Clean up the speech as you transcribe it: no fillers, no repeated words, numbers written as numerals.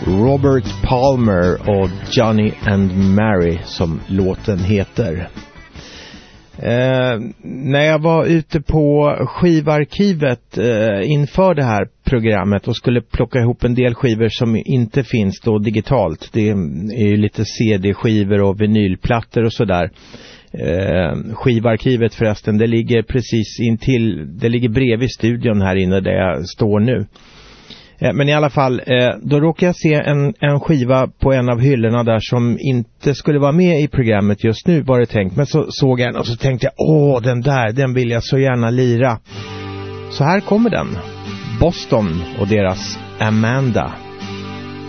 Robert Palmer och Johnny and Mary som låten heter. När jag var ute på skivarkivet inför det här programmet och skulle plocka ihop en del skivor som inte finns då digitalt. Det är ju lite CD-skivor och vinylplattor och sådär. Skivarkivet förresten, det ligger precis intill, det ligger bredvid studion här inne där jag står nu. Men i alla fall, då råkade jag se en skiva på en av hyllorna där som inte skulle vara med i programmet just nu, var det tänkt. Men så såg jag den och så tänkte jag, den vill jag så gärna lira. Så här kommer den. Boston och deras Amanda.